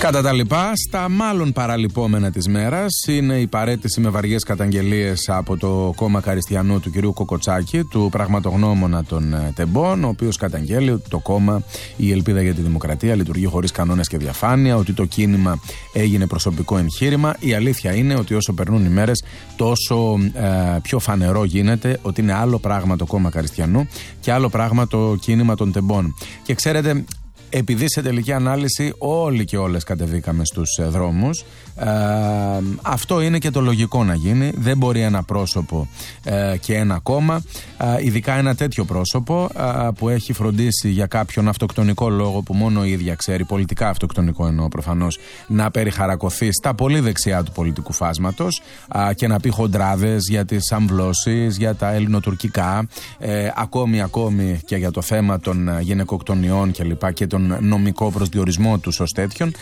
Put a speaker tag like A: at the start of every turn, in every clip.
A: Κατά τα λοιπά, στα μάλλον παραλυπόμενα της μέρας είναι η παραίτηση με βαριές καταγγελίες από το κόμμα Καριστιανού του κυρίου Κοκοτσάκη, του πραγματογνώμονα των τεμπών, ο οποίος καταγγέλει ότι το κόμμα, η Ελπίδα για τη Δημοκρατία, λειτουργεί χωρίς κανόνες και διαφάνεια, ότι το κίνημα έγινε προσωπικό εγχείρημα. Η αλήθεια είναι ότι όσο περνούν οι μέρες, τόσο πιο φανερό γίνεται ότι είναι άλλο πράγμα το κόμμα Καριστιανού και άλλο πράγμα το κίνημα των τεμπών. Και ξέρετε, επειδή σε τελική ανάλυση όλοι και όλες κατεβήκαμε στους δρόμους, αυτό είναι και το λογικό να γίνει. Δεν μπορεί ένα πρόσωπο και ένα κόμμα, ειδικά ένα τέτοιο πρόσωπο που έχει φροντίσει για κάποιον αυτοκτονικό λόγο που μόνο η ίδια ξέρει, πολιτικά αυτοκτονικό εννοώ προφανώς, να περιχαρακωθεί στα πολύ δεξιά του πολιτικού φάσματος και να πει χοντράδες για τις αμβλώσεις, για τα ελληνοτουρκικά, ακόμη και για το θέμα των γυναικοκτονιών κλπ. Και τον νομικό προσδιορισμό τους ως τέτοιον.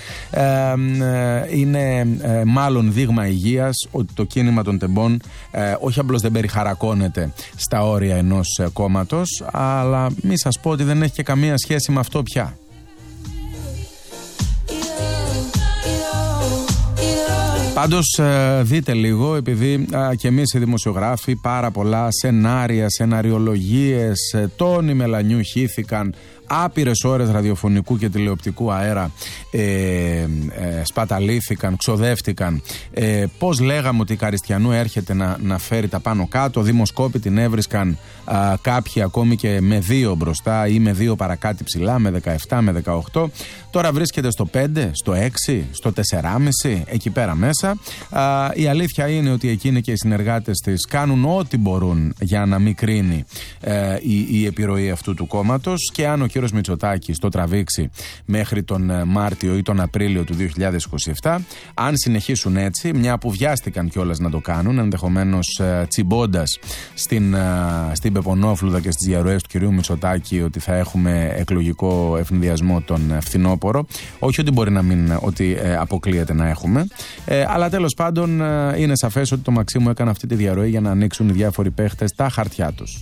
A: Είναι μάλλον δείγμα υγείας ότι το κίνημα των τεμπών όχι απλώς δεν περιχαρακώνεται στα όρια ενός κόμματος, αλλά μη σας πω ότι δεν έχει και καμία σχέση με αυτό πια. Πάντως δείτε λίγο, επειδή και εμείς οι δημοσιογράφοι πάρα πολλά σενάρια, σεναριολογίες, τόνοι μελανιού χύθηκαν, άπειρες ώρες ραδιοφωνικού και τηλεοπτικού αέρα σπαταλήθηκαν, ξοδεύτηκαν. Πώς λέγαμε ότι η Καριστιανού έρχεται να φέρει τα πάνω κάτω, δημοσκόποι την έβρισκαν κάποιοι ακόμη και με 2 μπροστά ή με 2 παρακάτω ψηλά, με 17, με 18. Τώρα βρίσκεται στο 5, στο 6, στο 4,5, εκεί πέρα μέσα. Η αλήθεια είναι ότι εκείνοι και οι συνεργάτες της κάνουν ό,τι μπορούν για να μικρύνει η επιρροή αυτού του κόμματος, και αν ο κύριος Μητσοτάκης το τραβήξει μέχρι τον Μάρτιο ή τον Απρίλιο του 2027, αν συνεχίσουν έτσι, μια που βιάστηκαν κιόλας να το κάνουν, ενδεχομένως τσιμπώντας στην Πεπονόφλουδα και στις διαρροές του κυρίου Μητσοτάκη ότι θα έχουμε εκλογικό ευνηδιασμό τον φθινόπωρο. Όχι ότι μπορεί να μην, ότι αποκλείεται να έχουμε, αλλά τέλος πάντων είναι σαφές ότι το Μαξίμου έκανε αυτή τη διαρροή για να ανοίξουν οι διάφοροι παίχτες τα χαρτιά τους.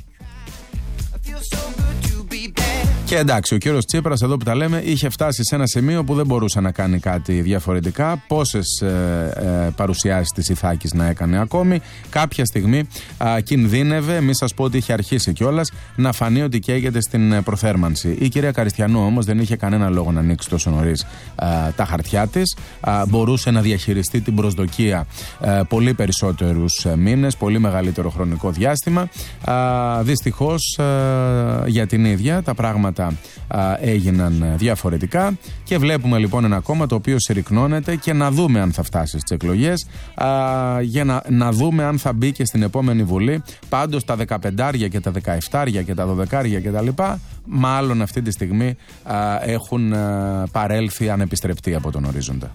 A: Και εντάξει, ο κύριος Τσίπρας, εδώ που τα λέμε, είχε φτάσει σε ένα σημείο που δεν μπορούσε να κάνει κάτι διαφορετικά. Πόσες παρουσιάσεις της Ιθάκης να έκανε ακόμη. Κάποια στιγμή κινδύνευε, μη σας πω ότι είχε αρχίσει κιόλας, να φανεί ότι καίγεται στην προθέρμανση. Η κυρία Καριστιανού όμως δεν είχε κανένα λόγο να ανοίξει τόσο νωρίς τα χαρτιά της. Μπορούσε να διαχειριστεί την προσδοκία πολύ περισσότερους μήνες, πολύ μεγαλύτερο χρονικό διάστημα. Δυστυχώς για την ίδια τα πράγματα έγιναν διαφορετικά και βλέπουμε λοιπόν ένα κόμμα το οποίο συρρυκνώνεται, και να δούμε αν θα φτάσει στις εκλογές, για να δούμε αν θα μπει και στην επόμενη Βουλή. Πάντως τα 15 και τα 17 και τα 12 και τα λοιπά μάλλον αυτή τη στιγμή έχουν παρέλθει ανεπιστρεπτοί από τον ορίζοντα.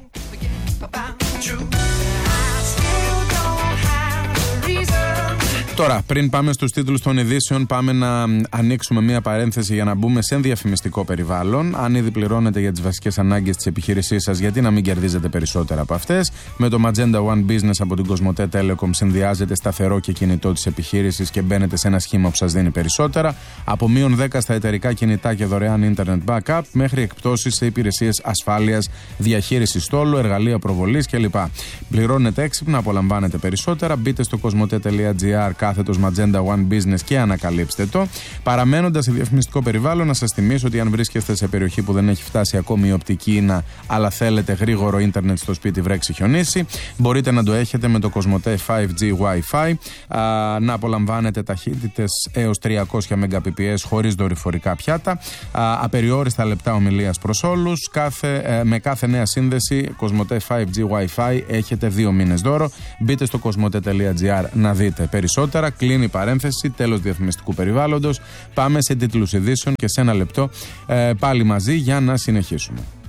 A: Τώρα, πριν πάμε στους τίτλους των ειδήσεων, πάμε να ανοίξουμε μία παρένθεση για να μπούμε σε διαφημιστικό περιβάλλον. Αν ήδη πληρώνετε για τις βασικές ανάγκες της επιχείρησής σας, γιατί να μην κερδίζετε περισσότερα από αυτές? Με το Magenta One Business από την Κοσμοτέ Telecom συνδυάζετε σταθερό και κινητό της επιχείρησης και μπαίνετε σε ένα σχήμα που σας δίνει περισσότερα. Από -10 στα εταιρικά κινητά και δωρεάν internet backup, μέχρι εκπτώσεις σε υπηρεσίες ασφάλειας, διαχείριση στόλου, εργαλεία προβολής κλπ. Πληρώνετε έξυπνα, απολαμβάνετε περισσότερα. Μπείτε στο κοσμοτέ.gr / Magenta One Business και ανακαλύψτε το. Παραμένοντας σε διαφημιστικό περιβάλλον, να σας θυμίσω ότι αν βρίσκεστε σε περιοχή που δεν έχει φτάσει ακόμη η οπτική ίνα, αλλά θέλετε γρήγορο ίντερνετ στο σπίτι, βρέξει, χιονίσει, μπορείτε να το έχετε με το Κοσμοτέ 5G Wi-Fi, να απολαμβάνετε ταχύτητες έως 300 Mbps χωρίς δορυφορικά πιάτα, απεριόριστα λεπτά ομιλίας προς όλους. Με κάθε νέα σύνδεση Κοσμοτέ 5G Wi-Fi έχετε 2 μήνες δώρο. Μπείτε στο κοσμοτέ.gr να δείτε περισσότερα. Κλείνει η παρένθεση, τέλος διαφημιστικού περιβάλλοντος. Πάμε σε τίτλους ειδήσεων και σε ένα λεπτό πάλι μαζί για να συνεχίσουμε.